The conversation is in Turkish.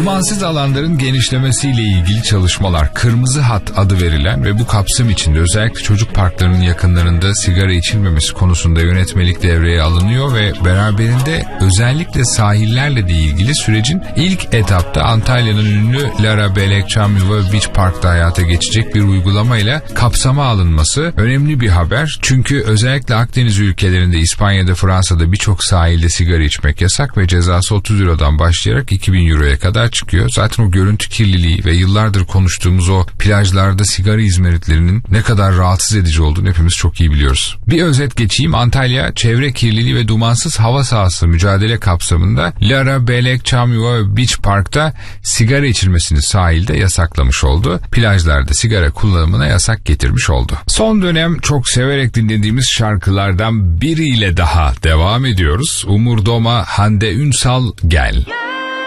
Dumansız alanların genişlemesiyle ilgili çalışmalar, kırmızı hat adı verilen ve bu kapsam içinde özellikle çocuk parklarının yakınlarında sigara içilmemesi konusunda yönetmelik devreye alınıyor ve beraberinde özellikle sahillerle de ilgili sürecin ilk etapta Antalya'nın ünlü Lara Belek Çamyuva Beach Park'ta hayata geçecek bir uygulamayla kapsama alınması önemli bir haber. Çünkü özellikle Akdeniz ülkelerinde, İspanya'da, Fransa'da birçok sahilde sigara içmek yasak ve cezası 30 Euro'dan başlayarak 2000 Euro'ya kadar çıkıyor. Zaten o görüntü kirliliği ve yıllardır konuştuğumuz o plajlarda sigara izmaritlerinin ne kadar rahatsız edici olduğunu hepimiz çok iyi biliyoruz. Bir özet geçeyim. Antalya Çevre Kirliliği ve Dumansız Hava Sahası mücadele kapsamında Lara Belek Çamyuva Beach Park'ta sigara içilmesini sahilde yasaklamış oldu. Plajlarda sigara kullanımına yasak getirmiş oldu. Son dönem çok severek dinlediğimiz şarkılardan biriyle daha devam ediyoruz. Umur Doma, Hande Ünsal, Gel.